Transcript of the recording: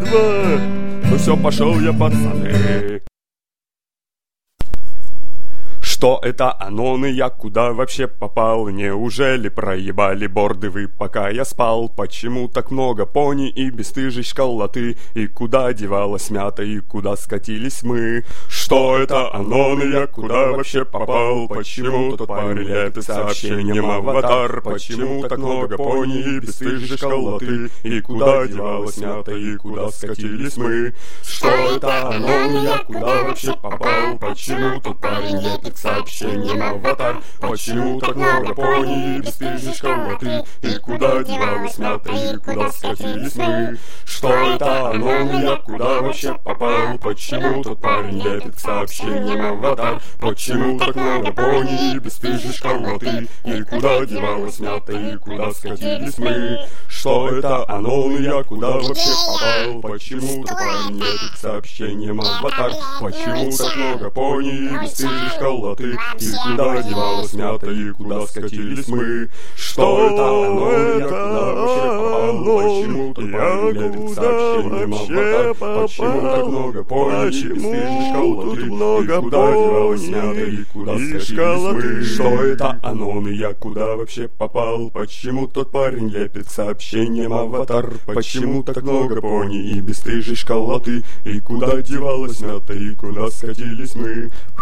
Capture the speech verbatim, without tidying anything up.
два. Ну все, пошел я, пацаны. Что это аноны, я куда вообще попал? Неужели проебали борды вы, пока я спал? Почему так много пони и бесстыжей школоты? И куда девалась мята, и куда скатились мы? Что это аноны, я куда вообще попал? Почему тот парень лепит сообщением аватар? Почему так много пони и бесстыжей школоты? И куда девалась мята, и куда скатились мы? Что это аноны, я куда вообще попал? Почему тот парень лепит сообщением аватар? Почему так много пони и бесстыжей школоты? И куда девалась мята, и куда скатились мы? Что это аноны, я куда вообще попал? Почему тот парень лепит сообщением аватар? Почему так много пони и бесстыжей школоты? И куда девалась мята, и куда скатились мы? Что это аноны, я куда вообще попал? Почему тот парень лепит сообщением аватар? Почему так много пони и бесстыжей школоты? И куда девалась мята, и куда скатились мы? Что это оно, я куда вообще попал? Почему тут парень лепит сообщением аватар? Почему так много пони и бесстыжей школоты? И куда девалась мята, и куда скатились мы? Что это оно, я куда вообще попал? Почему тот парень лепит сообщением аватар? Почему так много пони и бесстыжей школоты? И куда девалась мята, и куда скатились мы?